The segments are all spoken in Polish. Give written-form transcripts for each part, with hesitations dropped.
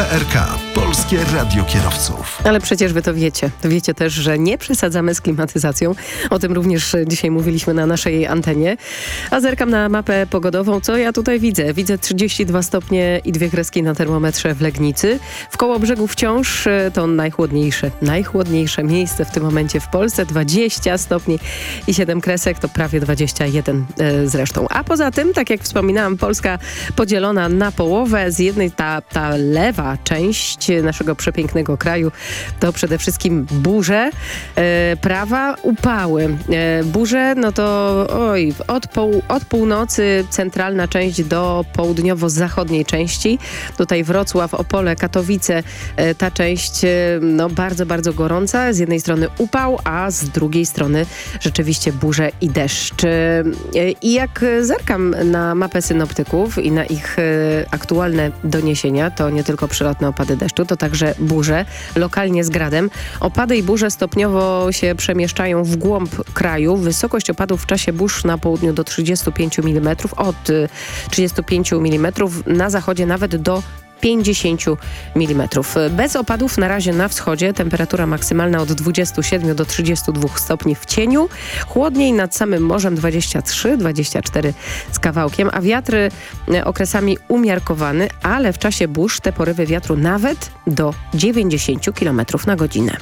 PRK, Polskie Radio Kierowców. Ale przecież wy to wiecie. Wiecie też, że nie przesadzamy z klimatyzacją. O tym również dzisiaj mówiliśmy na naszej antenie. A zerkam na mapę pogodową. Co ja tutaj widzę? Widzę 32 stopnie i 2 kreski na termometrze w Legnicy. W Kołobrzegu wciąż to najchłodniejsze miejsce w tym momencie w Polsce. 20 stopni i 7 kresek, to prawie 21 zresztą. A poza tym, tak jak wspominałam, Polska podzielona na połowę. Z jednej ta lewa część naszego przepięknego kraju to przede wszystkim burze, prawa upały. Burze, no to od północy centralna część do południowo-zachodniej części. Tutaj Wrocław, Opole, Katowice, ta część no bardzo, bardzo gorąca. Z jednej strony upał, a z drugiej strony rzeczywiście burze i deszcz. I jak zerkam na mapę synoptyków i na ich aktualne doniesienia, to nie tylko przelotne opady deszczu, to także burze, lokalnie z gradem. Opady i burze stopniowo się przemieszczają w głąb kraju. Wysokość opadów w czasie burz na południu do 35 mm, od 35 mm, na zachodzie nawet do 50 mm. Bez opadów na razie na wschodzie. Temperatura maksymalna od 27 do 32 stopni w cieniu. Chłodniej nad samym morzem 23-24 z kawałkiem, a wiatr okresami umiarkowany, ale w czasie burz te porywy wiatru nawet do 90 km na godzinę.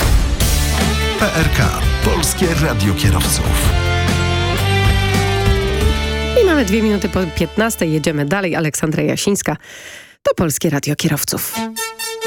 PRK, Polskie Radio Kierowców. I mamy 2 minuty po 15. Jedziemy dalej. Aleksandra Jasińska. To Polskie Radio Kierowców.